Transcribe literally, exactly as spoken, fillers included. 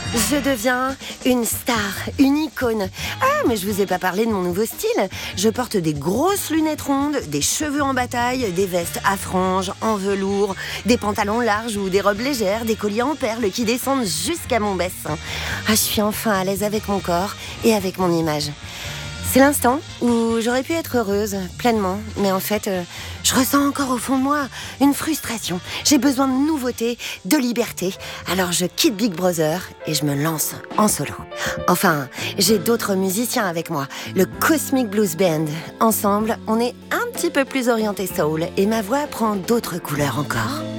Je deviens une star, une icône. Ah, mais je vous ai pas parlé de mon nouveau style. Je porte des grosses lunettes rondes, des cheveux en bataille, des vestes à franges, en velours, des pantalons larges ou des robes légères, des colliers en perles qui descendent jusqu'à mon bassin. Ah, je suis enfin à l'aise avec mon corps et avec mon image. C'est l'instant où j'aurais pu être heureuse, pleinement. Mais en fait, euh, je ressens encore au fond de moi une frustration. J'ai besoin de nouveauté, de liberté. Alors je quitte Big Brother et je me lance en solo. Enfin, j'ai d'autres musiciens avec moi, le Cosmic Blues Band. Ensemble, on est un petit peu plus orienté soul et ma voix prend d'autres couleurs encore.